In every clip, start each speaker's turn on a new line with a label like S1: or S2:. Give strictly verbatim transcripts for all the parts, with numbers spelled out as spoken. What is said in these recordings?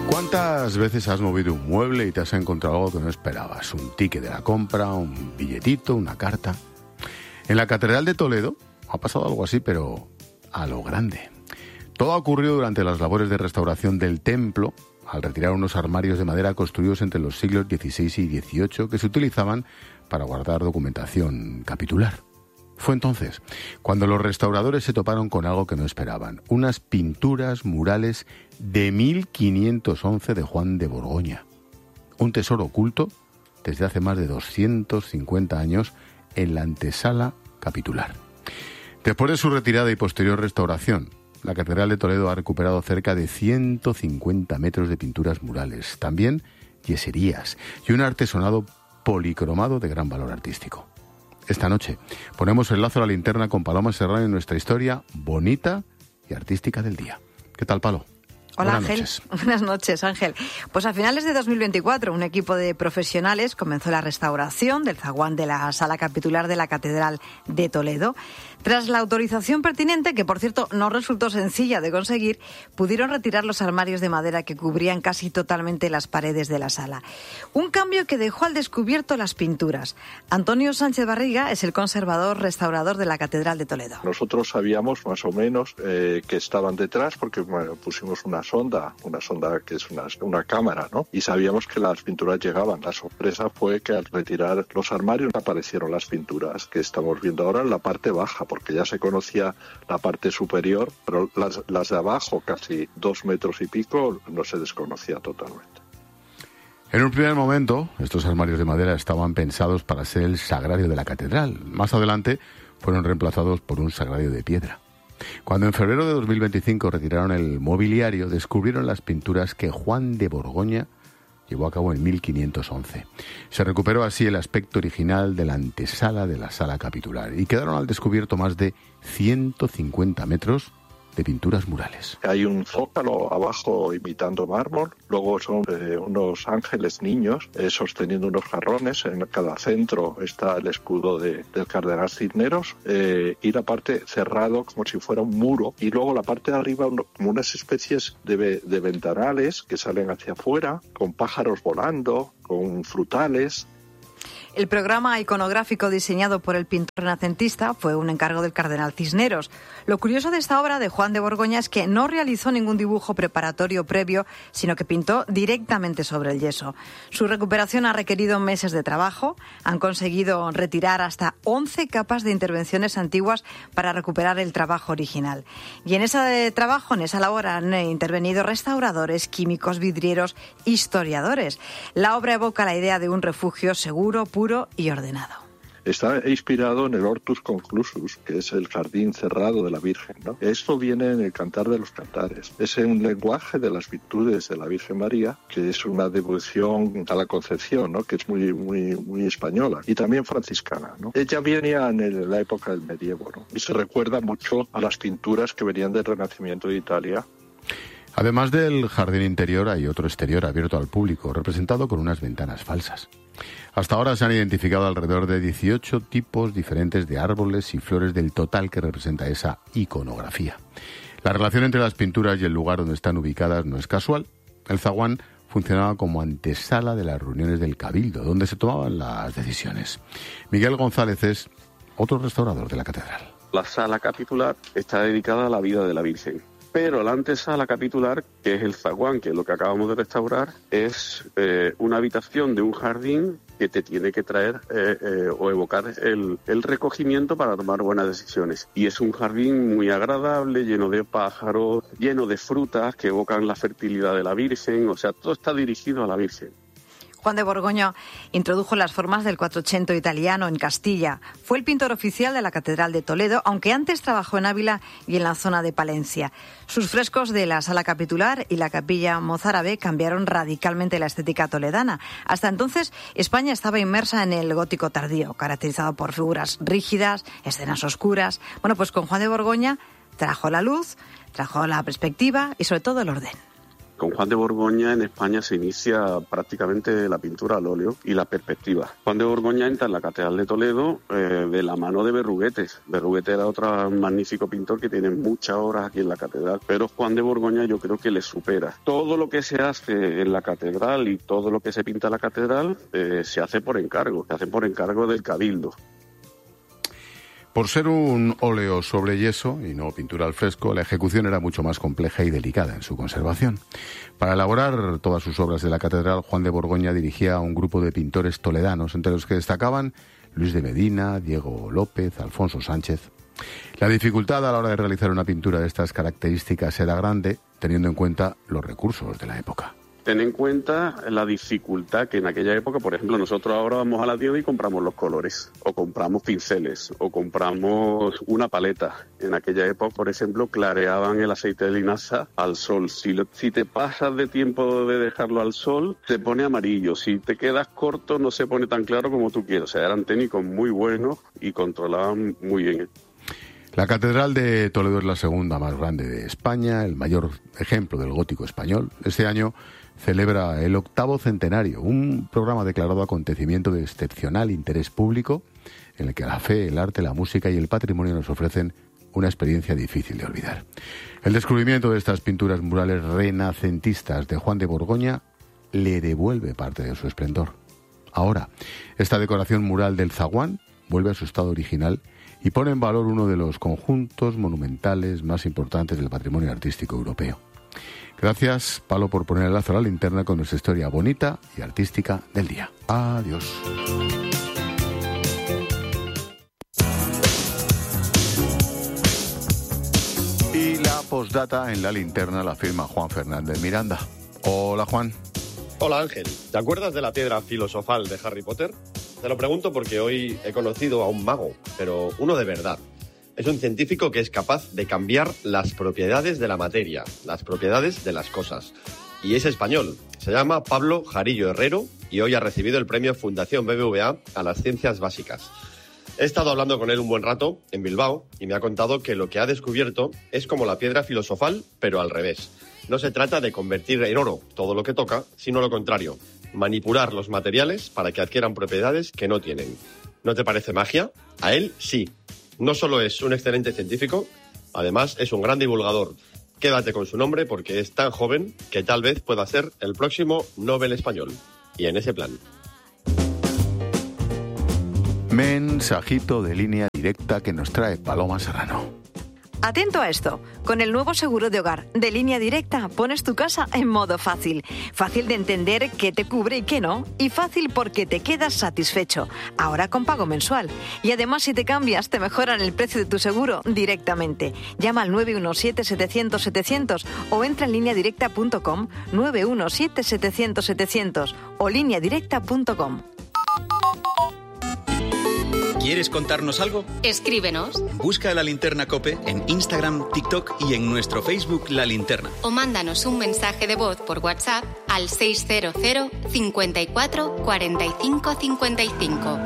S1: ¿Cuántas veces has movido un mueble y te has encontrado algo que no esperabas? Un ticket de la compra, un billetito, una carta. En la Catedral de Toledo ha pasado algo así, pero a lo grande. Todo ha ocurrido durante las labores de restauración del templo, al retirar unos armarios de madera construidos entre los siglos dieciséis y dieciocho que se utilizaban para guardar documentación capitular. Fue entonces cuando los restauradores se toparon con algo que no esperaban, unas pinturas murales de mil quinientos once de Juan de Borgoña, un tesoro oculto desde hace más de doscientos cincuenta años en la antesala capitular. Después de su retirada y posterior restauración, la Catedral de Toledo ha recuperado cerca de ciento cincuenta metros de pinturas murales, también yeserías y un artesonado policromado de gran valor artístico. Esta noche ponemos el lazo a la linterna con Paloma Serrano en nuestra historia bonita y artística del día. ¿Qué tal, Palo?
S2: Hola,
S1: Buenas
S2: Ángel.
S1: Noches.
S2: Buenas noches, Ángel. Pues a finales de dos mil veinticuatro, un equipo de profesionales comenzó la restauración del zaguán de la sala capitular de la Catedral de Toledo. Tras la autorización pertinente, que por cierto no resultó sencilla de conseguir, pudieron retirar los armarios de madera que cubrían casi totalmente las paredes de la sala. Un cambio que dejó al descubierto las pinturas. Antonio Sánchez Barriga es el conservador restaurador de la Catedral de Toledo.
S3: Nosotros sabíamos más o menos eh, que estaban detrás porque bueno, pusimos una sonda, una sonda que es una, una cámara, ¿no? Y sabíamos que las pinturas llegaban. La sorpresa fue que al retirar los armarios aparecieron las pinturas que estamos viendo ahora en la parte baja, porque ya se conocía la parte superior, pero las, las de abajo, casi dos metros y pico, no se desconocía totalmente.
S1: En un primer momento, estos armarios de madera estaban pensados para ser el sagrario de la catedral. Más adelante fueron reemplazados por un sagrario de piedra. Cuando en febrero de dos mil veinticinco retiraron el mobiliario, descubrieron las pinturas que Juan de Borgoña llevó a cabo en mil quinientos once. Se recuperó así el aspecto original de la antesala de la sala capitular y quedaron al descubierto más de ciento cincuenta metros de pinturas murales.
S3: Hay un zócalo abajo imitando mármol, luego son eh, unos ángeles niños eh, sosteniendo unos jarrones, en cada centro está el escudo de, del cardenal Cisneros eh, y la parte cerrado como si fuera un muro, y luego la parte de arriba uno, como unas especies de, de ventanales que salen hacia afuera, con pájaros volando, con frutales.
S2: El programa iconográfico diseñado por el pintor renacentista fue un encargo del cardenal Cisneros. Lo curioso de esta obra de Juan de Borgoña es que no realizó ningún dibujo preparatorio previo, sino que pintó directamente sobre el yeso. Su recuperación ha requerido meses de trabajo. Han conseguido retirar hasta once capas de intervenciones antiguas para recuperar el trabajo original. Y en ese trabajo, en esa labor, han intervenido restauradores, químicos, vidrieros, historiadores. La obra evoca la idea de un refugio seguro, puro y ordenado.
S3: Está inspirado en el Hortus Conclusus, que es el jardín cerrado de la Virgen, ¿no? Esto viene en el Cantar de los Cantares. Es un lenguaje de las virtudes de la Virgen María, que es una devoción a la Concepción, ¿no? Que es muy, muy, muy española y también franciscana, ¿no? Ella venía en, el, en la época del medievo, ¿no? Y se recuerda mucho a las pinturas que venían del Renacimiento de Italia.
S1: Además del jardín interior, hay otro exterior abierto al público, representado con unas ventanas falsas. Hasta ahora se han identificado alrededor de dieciocho tipos diferentes de árboles y flores del total que representa esa iconografía. La relación entre las pinturas y el lugar donde están ubicadas no es casual. El zaguán funcionaba como antesala de las reuniones del Cabildo, donde se tomaban las decisiones. Miguel González es otro restaurador de la catedral.
S4: La sala capitular está dedicada a la vida de la Virgen. Pero la antesala capitular, que es el zaguán, que es lo que acabamos de restaurar, es eh, una habitación de un jardín que te tiene que traer eh, eh, o evocar el, el recogimiento para tomar buenas decisiones. Y es un jardín muy agradable, lleno de pájaros, lleno de frutas que evocan la fertilidad de la Virgen, o sea, todo está dirigido a la Virgen.
S2: Juan de Borgoña introdujo las formas del Quattrocento italiano en Castilla. Fue el pintor oficial de la Catedral de Toledo, aunque antes trabajó en Ávila y en la zona de Palencia. Sus frescos de la sala capitular y la capilla mozárabe cambiaron radicalmente la estética toledana. Hasta entonces, España estaba inmersa en el gótico tardío, caracterizado por figuras rígidas, escenas oscuras. Bueno, pues con Juan de Borgoña trajo la luz, trajo la perspectiva y sobre todo el orden.
S4: Con Juan de Borgoña en España se inicia prácticamente la pintura al óleo y la perspectiva. Juan de Borgoña entra en la Catedral de Toledo eh, de la mano de Berruguetes. Berruguetes era otro magnífico pintor que tiene muchas obras aquí en la catedral, pero Juan de Borgoña yo creo que le supera. Todo lo que se hace en la catedral y todo lo que se pinta en la catedral eh, se hace por encargo, se hace por encargo del Cabildo.
S1: Por ser un óleo sobre yeso y no pintura al fresco, la ejecución era mucho más compleja y delicada en su conservación. Para elaborar todas sus obras de la catedral, Juan de Borgoña dirigía a un grupo de pintores toledanos, entre los que destacaban Luis de Medina, Diego López, Alfonso Sánchez. La dificultad a la hora de realizar una pintura de estas características era grande, teniendo en cuenta los recursos de la época.
S4: Ten en cuenta la dificultad que en aquella época, por ejemplo, nosotros ahora vamos a la tienda y compramos los colores, o compramos pinceles, o compramos una paleta. En aquella época, por ejemplo, clareaban el aceite de linaza al sol. Si, lo, si te pasas de tiempo de dejarlo al sol, se pone amarillo. Si te quedas corto, no se pone tan claro como tú quieres. O sea, eran técnicos muy buenos y controlaban muy bien.
S1: La Catedral de Toledo es la segunda más grande de España, el mayor ejemplo del gótico español. Este año celebra el octavo centenario, un programa declarado acontecimiento de excepcional interés público en el que la fe, el arte, la música y el patrimonio nos ofrecen una experiencia difícil de olvidar. El descubrimiento de estas pinturas murales renacentistas de Juan de Borgoña le devuelve parte de su esplendor. Ahora, esta decoración mural del zaguán vuelve a su estado original y pone en valor uno de los conjuntos monumentales más importantes del patrimonio artístico europeo. Gracias, Palo, por poner el lazo a la linterna con nuestra historia bonita y artística del día. Adiós. Y la postdata en la linterna la firma Juan Fernández Miranda. Hola, Juan.
S5: Hola, Ángel. ¿Te acuerdas de la piedra filosofal de Harry Potter? Te lo pregunto porque hoy he conocido a un mago, pero uno de verdad. Es un científico que es capaz de cambiar las propiedades de la materia, las propiedades de las cosas. Y es español. Se llama Pablo Jarillo Herrero y hoy ha recibido el premio Fundación B B V A a las ciencias básicas. He estado hablando con él un buen rato en Bilbao y me ha contado que lo que ha descubierto es como la piedra filosofal, pero al revés. No se trata de convertir en oro todo lo que toca, sino lo contrario, manipular los materiales para que adquieran propiedades que no tienen. ¿No te parece magia? A él sí. No solo es un excelente científico, además es un gran divulgador. Quédate con su nombre porque es tan joven que tal vez pueda ser el próximo Nobel español. Y en ese plan.
S1: Mensajito de línea directa que nos trae Paloma Serrano.
S2: Atento a esto, con el nuevo seguro de hogar de Línea Directa pones tu casa en modo fácil. Fácil de entender qué te cubre y qué no, y fácil porque te quedas satisfecho, ahora con pago mensual. Y además si te cambias te mejoran el precio de tu seguro directamente. Llama al nueve uno siete, setecientos, setecientos o entra en línea directa punto com, nueve uno siete, setecientos, setecientos o línea directa punto com.
S6: ¿Quieres contarnos algo?
S7: Escríbenos.
S6: Busca La Linterna COPE en Instagram, TikTok y en nuestro Facebook La Linterna.
S7: O mándanos un mensaje de voz por WhatsApp al seis cero cero, cinco cuatro, cuatro cinco cinco cinco.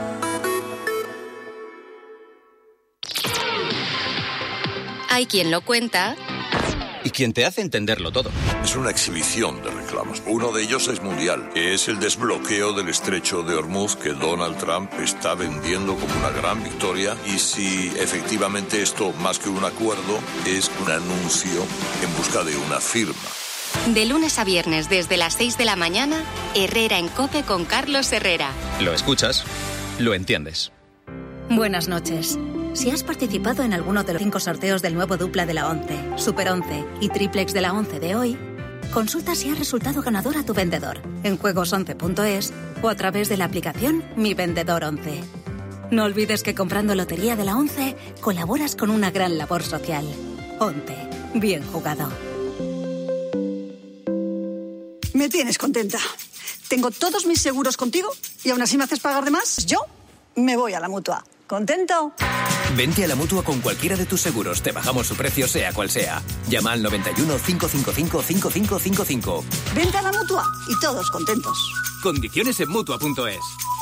S7: Hay quien lo cuenta
S6: y quien te hace entenderlo todo.
S8: Es una exhibición de reclamos. Uno de ellos es mundial, que es el desbloqueo del estrecho de Hormuz que Donald Trump está vendiendo como una gran victoria, y si efectivamente esto, más que un acuerdo, es un anuncio en busca de una firma.
S7: De lunes a viernes desde las seis de la mañana, Herrera en COPE con Carlos Herrera.
S6: Lo escuchas, lo entiendes.
S9: Buenas noches. Si has participado en alguno de los cinco sorteos del nuevo dupla de la once, Super once y Triplex de la once de hoy, consulta si has resultado ganador a tu vendedor en juegos once punto es o a través de la aplicación Mi Vendedor once. No olvides que comprando Lotería de la once colaboras con una gran labor social. once. Bien jugado.
S10: Me tienes contenta. Tengo todos mis seguros contigo y aún así me haces pagar de más. Yo me voy a la Mutua. ¿Contento?
S11: Vente a la Mutua con cualquiera de tus seguros. Te bajamos su precio sea cual sea. Llama al noventa y uno, cinco cinco cinco, cinco cinco cinco cinco.
S10: Vente a la Mutua y todos contentos.
S11: Condiciones en Mutua punto es.